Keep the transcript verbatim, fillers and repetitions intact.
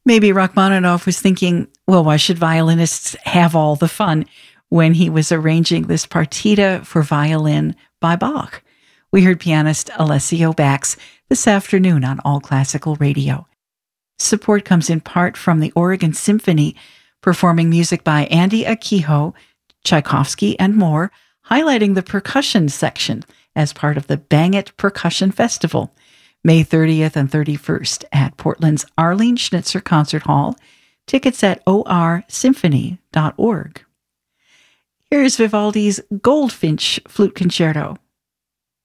Maybe Rachmaninoff was thinking, well, why should violinists have all the fun when he was arranging this partita for violin by Bach? We heard pianist Alessio Bax this afternoon on All Classical Radio. Support comes in part from the Oregon Symphony, performing music by Andy Akiho, Tchaikovsky, and more, highlighting the percussion section as part of the Bang It Percussion Festival, May thirtieth and thirty-first at Portland's Arlene Schnitzer Concert Hall. Tickets at o r symphony dot org. Here's Vivaldi's Goldfinch Flute Concerto.